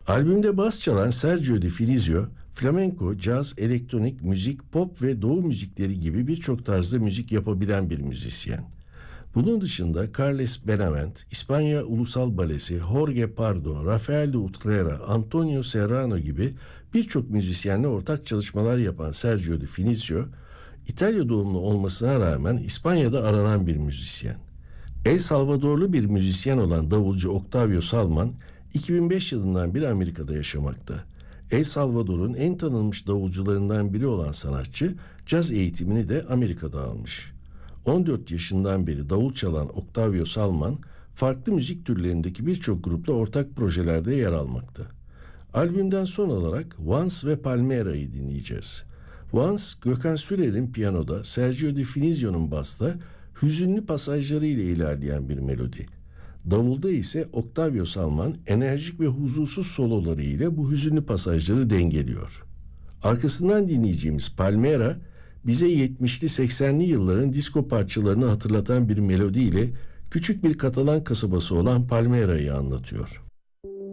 Albümde bas çalan Sergio Di Finizio, flamenco, caz, elektronik, müzik, pop ve doğu müzikleri gibi birçok tarzda müzik yapabilen bir müzisyen. Bunun dışında Carles Benavent, İspanya Ulusal Balesi, Jorge Pardo, Rafael de Utrera, Antonio Serrano gibi birçok müzisyenle ortak çalışmalar yapan Sergio Di Finizio, İtalya doğumlu olmasına rağmen İspanya'da aranan bir müzisyen. El Salvadorlu bir müzisyen olan davulcu Octavio Salman, 2005 yılından beri Amerika'da yaşamakta. El Salvador'un en tanınmış davulcularından biri olan sanatçı, caz eğitimini de Amerika'da almış. 14 yaşından beri davul çalan Octavio Salman, farklı müzik türlerindeki birçok grupla ortak projelerde yer almakta. Albümden son olarak Once ve Palmera'yı dinleyeceğiz. Once, Gökhan Sürer'in piyanoda, Sergio Di Finizio'nun basta, hüzünlü pasajları ile ilerleyen bir melodi. Davulda ise Octavio Salman enerjik ve huzursuz soloları ile bu hüzünlü pasajları dengeliyor. Arkasından dinleyeceğimiz Palmera, bize 70'li 80'li yılların disco parçalarını hatırlatan bir melodi ile küçük bir Katalan kasabası olan Palmera'yı anlatıyor.